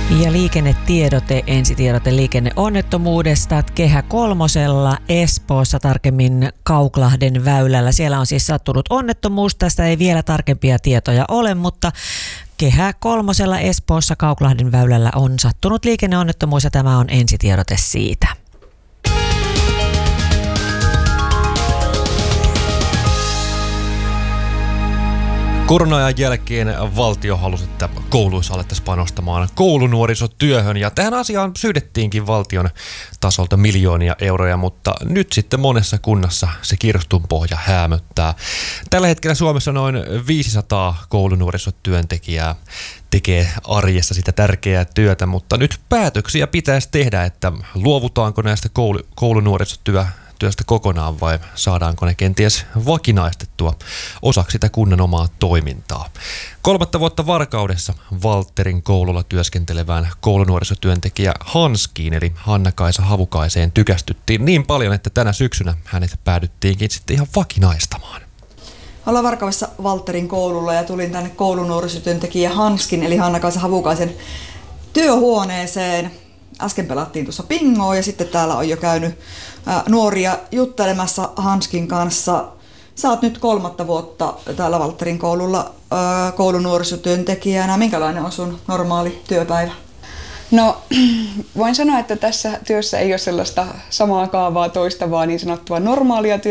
Ja liikennetiedote, ensitiedote liikenneonnettomuudesta Kehä kolmosella Espoossa, tarkemmin Kauklahden väylällä. Siellä on siis sattunut onnettomuus, tästä ei vielä tarkempia tietoja ole, mutta Kehä kolmosella Espoossa Kauklahden väylällä on sattunut liikenneonnettomuus ja tämä on ensitiedote siitä. Korona-ajan jälkeen valtio halusi, että kouluissa alettaisiin panostamaan koulunuorisotyöhön ja tähän asiaan syydettiinkin valtion tasolta miljoonia euroja, mutta nyt sitten monessa kunnassa se kirstunpohja häämöttää. Tällä hetkellä Suomessa noin 500 koulunuorisotyöntekijää tekee arjessa sitä tärkeää työtä, mutta nyt päätöksiä pitäisi tehdä, että luovutaanko näistä koulunuorisotyöstä kokonaan vai saadaanko ne kenties vakinaistettua osaksi sitä kunnan omaa toimintaa. 3 vuotta Varkaudessa Valtterin koululla työskentelevään koulunuorisotyöntekijä Hanskiin eli Hanna-Kaisa Havukaiseen tykästyttiin niin paljon, että tänä syksynä hänet päädyttiinkin sitten ihan vakinaistamaan. Ollaan Varkaudessa Valtterin koululla ja tulin tänne koulunuorisotyöntekijä Hanskin eli Hanna-Kaisa Havukaisen työhuoneeseen. Äsken pelattiin tuossa pingoa ja sitten täällä on jo käynyt nuoria juttelemassa Hanskin kanssa. Sä oot nyt 3 vuotta täällä Valtterin koululla koulunuorisotyöntekijänä. Minkälainen on sun normaali työpäivä? No, voin sanoa, että tässä työssä ei ole sellaista samaa kaavaa toistavaa niin sanottua normaalia